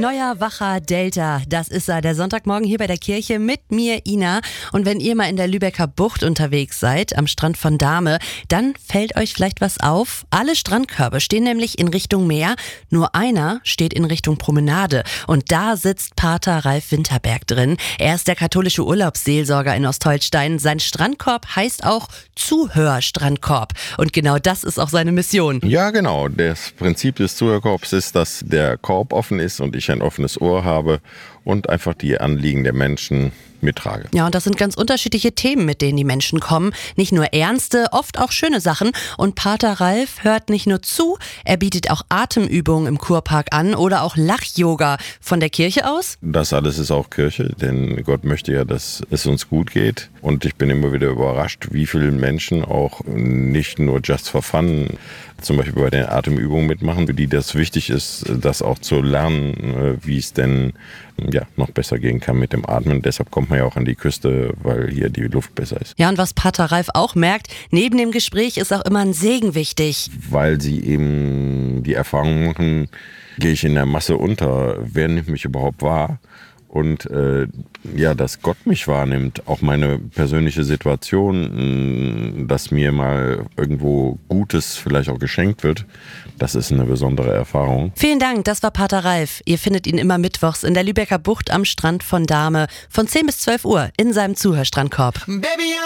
Neuer Wacher Delta, das ist er, der Sonntagmorgen hier bei der Kirche mit mir, Ina. Und wenn ihr mal in der Lübecker Bucht unterwegs seid, am Strand von Dahme, dann fällt euch vielleicht was auf. Alle Strandkörbe stehen nämlich in Richtung Meer, nur einer steht in Richtung Promenade. Und da sitzt Pater Ralf Winterberg drin. Er ist der katholische Urlaubsseelsorger in Ostholstein. Sein Strandkorb heißt auch Zuhörstrandkorb. Und genau das ist auch seine Mission. Ja, genau. Das Prinzip des Zuhörkorbs ist, dass der Korb offen ist und ich ein offenes Ohr habe und einfach die Anliegen der Menschen mittrage. Ja, und das sind ganz unterschiedliche Themen, mit denen die Menschen kommen. Nicht nur ernste, oft auch schöne Sachen. Und Pater Ralf hört nicht nur zu, er bietet auch Atemübungen im Kurpark an oder auch Lach-Yoga von der Kirche aus. Das alles ist auch Kirche, denn Gott möchte ja, dass es uns gut geht. Und ich bin immer wieder überrascht, wie viele Menschen auch nicht nur just for fun zum Beispiel bei den Atemübungen mitmachen, für die das wichtig ist, das auch zu lernen, wie es denn noch besser gehen kann mit dem Atmen. Deshalb kommt man ja auch an die Küste, weil hier die Luft besser ist. Ja, und was Pater Ralf auch merkt, neben dem Gespräch ist auch immer ein Segen wichtig. Weil sie eben die Erfahrung machen, gehe ich in der Masse unter, wer nimmt mich überhaupt wahr? Und dass Gott mich wahrnimmt, auch meine persönliche Situation, dass mir mal irgendwo Gutes vielleicht auch geschenkt wird, das ist eine besondere Erfahrung. Vielen Dank, das war Pater Ralf. Ihr findet ihn immer mittwochs in der Lübecker Bucht am Strand von Dahme von 10 bis 12 Uhr in seinem Zuhörstrandkorb.